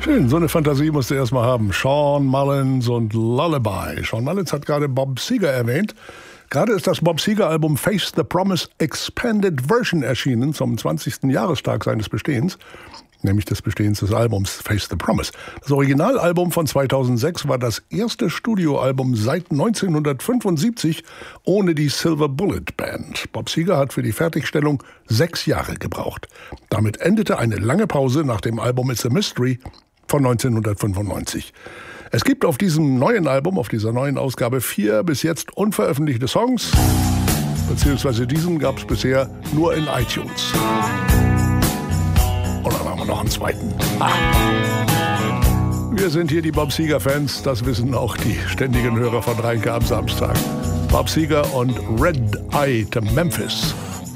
Schön, so eine Fantasie musst du erstmal haben. Shawn Mullins und Lullaby. Shawn Mullins hat gerade Bob Seger erwähnt. Gerade ist das Bob Seger-Album Face the Promise Expanded Version erschienen zum 20. Jahrestag seines Bestehens. Nämlich des Bestehens des Albums Face the Promise. Das Originalalbum von 2006 war das erste Studioalbum seit 1975 ohne die Silver Bullet Band. Bob Seger hat für die Fertigstellung 6 Jahre gebraucht. Damit endete eine lange Pause nach dem Album It's a Mystery von 1995. Es gibt auf diesem neuen Album, auf dieser neuen Ausgabe 4 bis jetzt unveröffentlichte Songs, beziehungsweise diesen gab es bisher nur in iTunes. Und dann haben wir noch einen zweiten. Wir sind hier die Bob Seger-Fans, das wissen auch die ständigen Hörer von Reinke am Samstag. Bob Seger und Red Eye to Memphis.